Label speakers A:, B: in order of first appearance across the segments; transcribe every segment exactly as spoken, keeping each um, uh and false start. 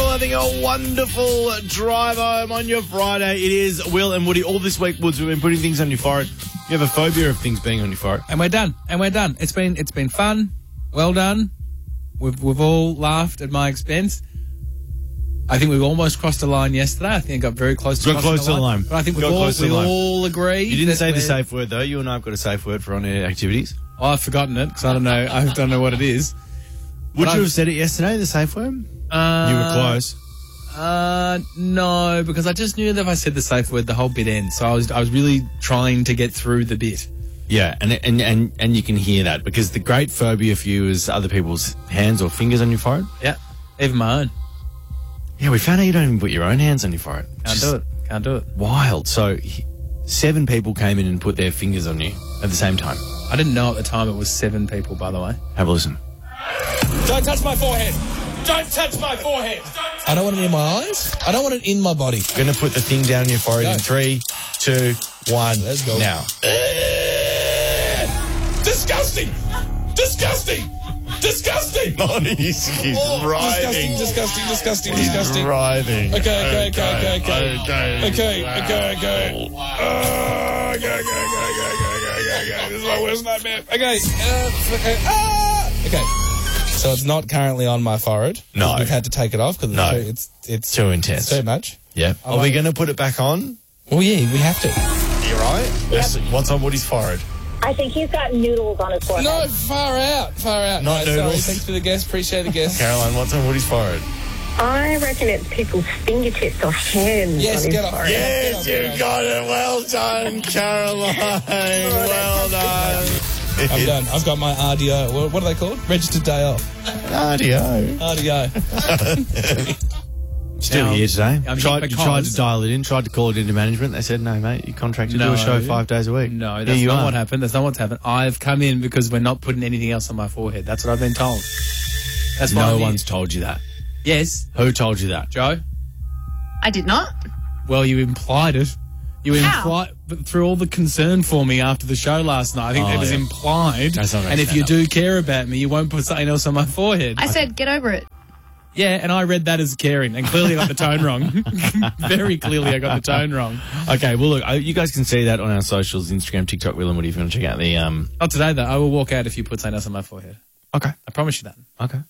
A: all having a wonderful drive home on your Friday. It is Will and Woody. All this week, Woods, we've been putting things on your forehead. You have a phobia of things being on your forehead.
B: And we're done. And we're done. It's been it's been fun. Well done. We've we've all laughed at my expense. I think we've almost crossed the line yesterday. I think I got very close to
A: Got close to the line.
B: But I think we
A: Got
B: all,
A: close to
B: we
A: the line.
B: all agree.
A: You didn't
B: that
A: say the
B: we're-
A: safe word, though. You and I have got a safe word for on-air activities.
B: Oh, I've forgotten it because I don't know. I don't know what it is.
A: Would
B: But
A: you
B: I've-
A: have said it yesterday, the safe word?
B: Uh,
A: You were close.
B: Uh, no, because I just knew that if I said the safe word, the whole bit ends. So I was I was really trying to get through the bit.
A: Yeah, and, and and and you can hear that because the great phobia for you is other people's hands or fingers on your forehead.
B: Yeah, even my own.
A: Yeah, we found out you don't even put your own hands on your forehead.
B: Can't do it. Can't do it.
A: Wild. So he- seven people came in and put their fingers on you at the same time.
B: I didn't know at the time it was seven people, by the way.
A: Have a listen.
C: Don't touch my forehead. Don't touch my forehead.
D: I don't want it in my eyes. I don't want it in my body.
A: I'm going to put the thing down on your forehead
D: Go.
A: in three, two, one.
D: Let's go.
A: Now.
C: Disgusting. Disgusting. Disgusting.
A: Oh, he's, he's
C: Oh,
A: writhing.
C: disgusting, disgusting, disgusting,
A: He's
C: disgusting.
A: writhing.
C: Okay, okay, okay, okay, okay.
A: Okay,
C: Okay, okay, okay. Uh, okay, okay, okay, okay, okay, okay, okay. This is my worst nightmare. Okay, uh, okay. Ah!
D: Okay. So it's not currently on my forehead.
A: No.
D: We've had to take it off because
A: No.
D: it's, it's, it's
A: Too intense.
D: too much.
A: Yeah.
D: I
A: Are we
D: like-
A: going to put it back on?
D: Well, yeah, we have to.
A: You right? Yes. What's on Woody's forehead?
E: I think he's got noodles on his forehead.
D: No, far out, far out.
A: Not
D: no, sorry.
A: noodles.
D: Thanks for the guest. Appreciate the guest.
A: Caroline, what's on Woody's forehead?
E: I reckon it's people's fingertips or hands
D: Yes,
E: on his
D: get off.
E: forehead.
A: Yes, you got it. Well done, Caroline. Well done.
D: I'm done. I've got my R D O. What, what are they called? Registered day off.
A: R D O.
D: R D O.
A: Still
B: Now,
A: here today.
B: I mean,
A: tried, you
B: because-
A: tried to dial it in, tried to call it into management. They said, no, mate, you're contracted to do
B: No.
A: a show five days a week.
B: No,
A: Here
B: that's
A: you
B: not
A: are.
B: what happened. That's not what's happened. I've come in because we're not putting anything else on my forehead. That's what I've been told. That's why
A: No
B: I'm here.
A: one's told you that.
B: Yes,
A: Who told you that?
B: Joe.
F: I did not.
B: Well, you implied it. You
F: How?
B: implied but through all the concern for me after the show last night. I think
A: Oh,
B: it was
A: yeah.
B: implied.
A: That's not gonna
B: and if
A: stand
B: you
A: up.
B: do care about me, you won't put something else on my forehead.
F: I said, get over it.
B: Yeah, and I read that as caring, and clearly I got the tone wrong. Very clearly I got the tone wrong.
A: Okay, well, look, uh, you guys can see that on our socials, Instagram, TikTok, Will and Woody, if you want to check out the... um.
B: Not today, though. I will walk out if you put something else on my forehead.
A: Okay,
B: I promise you that.
A: okay.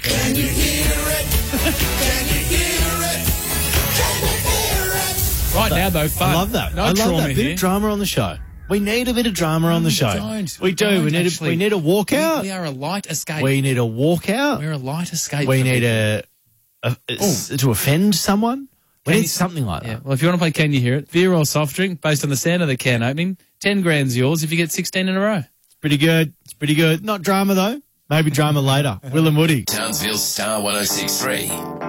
B: Right now, though, fun.
A: I love that.
B: No
A: I love
B: trauma
A: that. Bit
B: here.
A: of drama on the show. We need a bit of drama on the show.
B: Don't.
A: We do.
B: don't,
A: we need
B: actually.
A: a, we need a walkout.
B: We, we are a light escape.
A: We need a walkout.
B: We're a light escape.
A: We
B: for
A: need
B: people.
A: a, a, a s- to offend someone. We
B: Can
A: need
B: you-
A: something like
B: Yeah.
A: that.
B: Well, if you want to play Can You Hear It, beer or soft drink, based on the sound of the can opening, ten grand's yours if you get sixteen in a row.
A: Pretty good. It's pretty good. Not drama though. Maybe drama later. Will and Woody.
G: Townsville Star one oh six three.